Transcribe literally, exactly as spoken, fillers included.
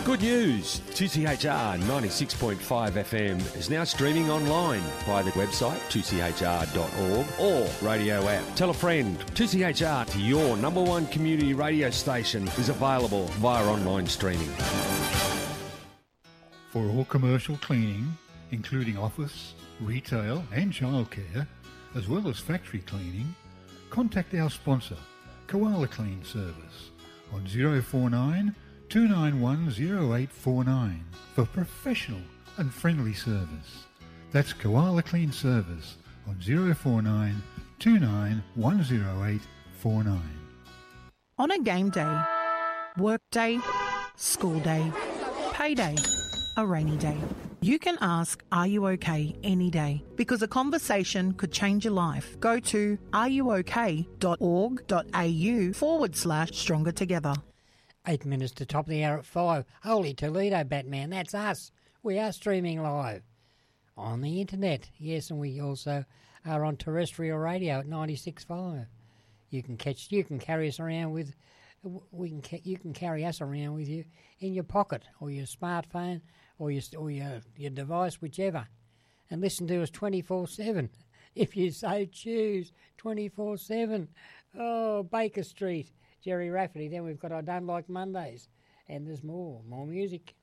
Good news! two C H R ninety-six point five F M is now streaming online via the website two c h r dot org or radio app. Tell a friend. two C H R, to your number one community radio station, is available via online streaming. For all commercial cleaning, including office, retail and childcare, as well as factory cleaning, contact our sponsor, Koala Clean Service, on zero four nine, two nine one, zero eight four nine for professional and friendly service. That's Koala Clean Service on zero four nine, two nine one, zero eight four nine. On a game day, work day, school day, payday, a rainy day, you can ask, are you okay, any day, because a conversation could change your life. Go to areyouok.org.au forward slash stronger together. Eight minutes to top of the hour at five. Holy Toledo, Batman, that's us. We are streaming live on the internet. Yes, and we also are on terrestrial radio at ninety-six point five. You can catch, you can carry us around with, we can, you can carry us around with you in your pocket or your smartphone or your or your, your device, whichever, and listen to us twenty-four seven if you so choose. twenty-four seven. Oh, Baker Street. Jerry Rafferty. Then we've got I Don't Like Mondays. And there's more, more music.